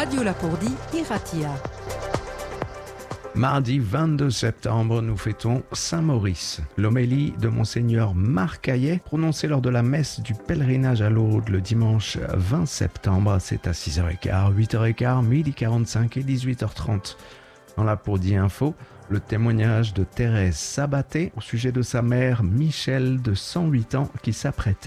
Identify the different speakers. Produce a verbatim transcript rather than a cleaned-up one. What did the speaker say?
Speaker 1: Radio Lapourdie, Iratia.
Speaker 2: Mardi vingt-deux septembre, nous fêtons Saint-Maurice. L'homélie de Monseigneur Marc Hayet, prononcée lors de la messe du pèlerinage à Lourdes le dimanche vingt septembre, c'est à six heures quinze, huit heures quinze, midi quarante-cinq et dix-huit heures trente. Dans la Lapourdie Info, le témoignage de Thérèse Sabaté au sujet de sa mère Michel de cent huit ans qui s'apprêtait